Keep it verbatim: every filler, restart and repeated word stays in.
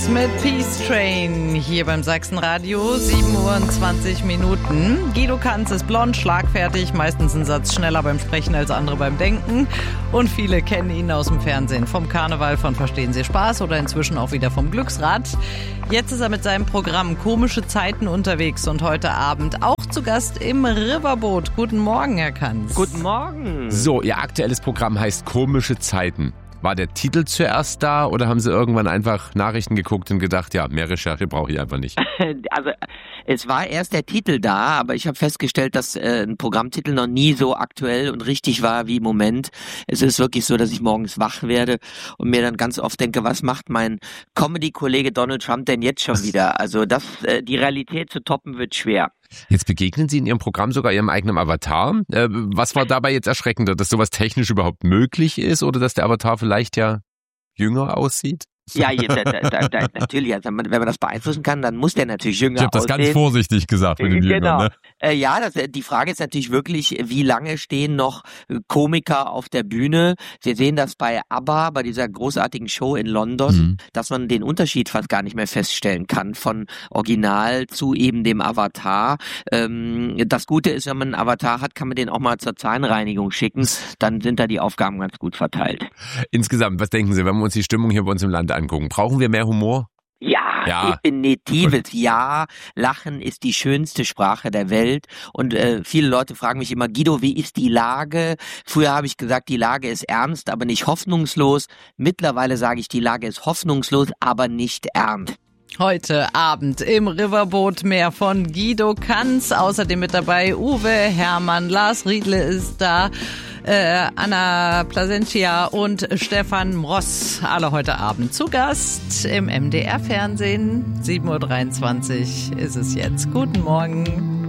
Mit Peace Train hier beim Sachsenradio, sieben Uhr zwanzig Minuten. Guido Kanz ist blond, schlagfertig, meistens einen Satz schneller beim Sprechen als andere beim Denken. Und viele kennen ihn aus dem Fernsehen, vom Karneval, von Verstehen Sie Spaß oder inzwischen auch wieder vom Glücksrad. Jetzt ist er mit seinem Programm Komische Zeiten unterwegs und heute Abend auch zu Gast im Riverboot. Guten Morgen, Herr Kanz. Guten Morgen. So, Ihr aktuelles Programm heißt Komische Zeiten. War der Titel zuerst da oder haben Sie irgendwann einfach Nachrichten geguckt und gedacht, ja, mehr Recherche brauche ich einfach nicht? Also es war erst der Titel da, aber ich habe festgestellt, dass äh, ein Programmtitel noch nie so aktuell und richtig war wie im Moment. Es ist wirklich so, dass ich morgens wach werde und mir dann ganz oft denke, was macht mein Comedy-Kollege Donald Trump denn jetzt schon wieder? Also das, äh, die Realität zu toppen wird schwer. Jetzt begegnen Sie in Ihrem Programm sogar Ihrem eigenen Avatar. Äh, was war dabei jetzt erschreckender, dass sowas technisch überhaupt möglich ist oder dass der Avatar vielleicht ja jünger aussieht? Ja, da, da, da, natürlich, also wenn man das beeinflussen kann, dann muss der natürlich jünger aussehen. Ich habe das ganz vorsichtig gesagt mit dem Jünger. Genau. Ne? Äh, ja, das, die Frage ist natürlich wirklich, wie lange stehen noch Komiker auf der Bühne? Wir sehen das bei ABBA, bei dieser großartigen Show in London, mhm. dass man den Unterschied fast gar nicht mehr feststellen kann von Original zu eben dem Avatar. Ähm, das Gute ist, wenn man einen Avatar hat, kann man den auch mal zur Zahnreinigung schicken. Dann sind da die Aufgaben ganz gut verteilt. Insgesamt, was denken Sie, wenn wir uns die Stimmung hier bei uns im Land angucken? Brauchen wir mehr Humor? Ja, ja, definitives Ja. Lachen ist die schönste Sprache der Welt. Und äh, viele Leute fragen mich immer, Guido, wie ist die Lage? Früher habe ich gesagt, die Lage ist ernst, aber nicht hoffnungslos. Mittlerweile sage ich, die Lage ist hoffnungslos, aber nicht ernst. Heute Abend im Riverboot mehr von Guido Kanz. Außerdem mit dabei Uwe Hermann, Lars Riedle ist da, äh, Anna Placentia und Stefan Mross. Alle heute Abend zu Gast im M D R-Fernsehen. sieben Uhr dreiundzwanzig ist es jetzt. Guten Morgen.